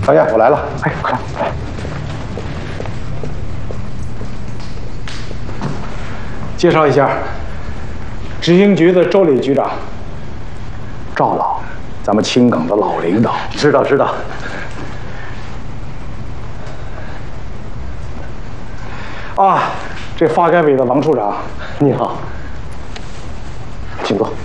少爷，我来了。哎，快来！介绍一下，执行局的周磊局长。赵老，咱们青港的老领导。知道。啊，这发改委的王处长，你好，请坐。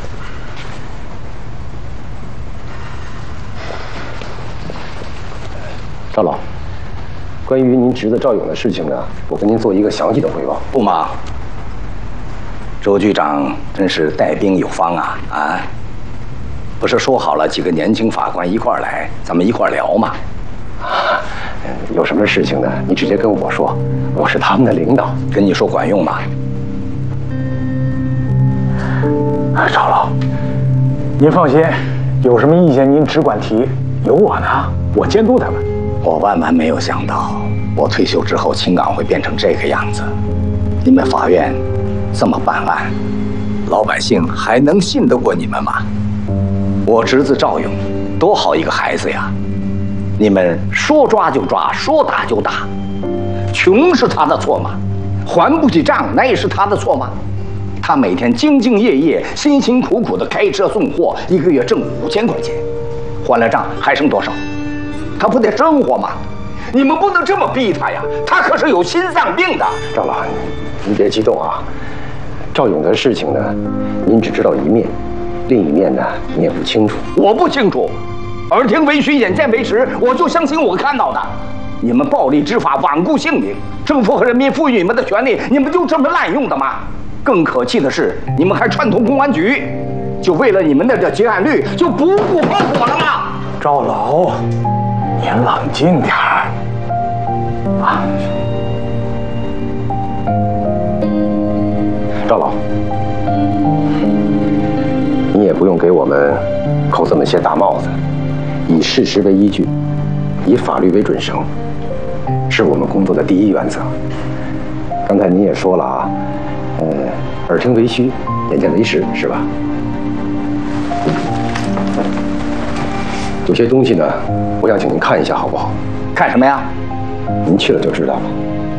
赵老，关于您侄子赵勇的事情呢，我跟您做一个详细的汇报。 不忙，周局长真是带兵有方啊！不是说好了几个年轻法官一块儿来，咱们一块儿聊吗？ 有什么事情呢？你直接跟我说，我是他们的领导。 跟你说管用吗？ 赵老，您放心，有什么意见您只管提，有我呢，我监督他们。 我万万没有想到，我退休之后，青港会变成这个样子。你们法院这么办案，老百姓还能信得过你们吗？我侄子赵勇，多好一个孩子呀！你们说抓就抓，说打就打，穷是他的错吗？还不起账那也是他的错吗？他每天兢兢业业、辛辛苦苦的开车送货，一个月挣5000块钱，还了账还剩多少？他不得生活吗？你们不能这么逼他呀！他可是有心脏病的。 赵老，您别激动啊。赵勇的事情呢，您只知道一面，另一面呢，你也不清楚。 我不清楚，耳听为虚，眼见为实，我就相信我看到的。你们暴力执法，罔顾性命，政府和人民赋予你们的权利，你们就这么滥用的吗？更可气的是，你们还串通公安局，就为了你们的结案率，就不顾后果了吗？ 赵老，您冷静点儿啊。赵老，你也不用给我们扣这么些大帽子，以事实为依据，以法律为准绳，是我们工作的第一原则。刚才您也说了啊，耳听为虚，眼见为实，是吧？有些东西呢，我想请您看一下，好不好？ 看什么呀？ 您去了就知道了。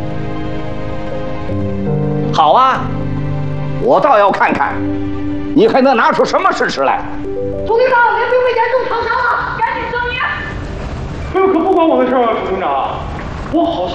好啊，我倒要看看，你还能拿出什么事实来？ 朱警长，连兵卫严重烫伤了，赶紧声援！ 可不关我的事啊，朱警长，我好心。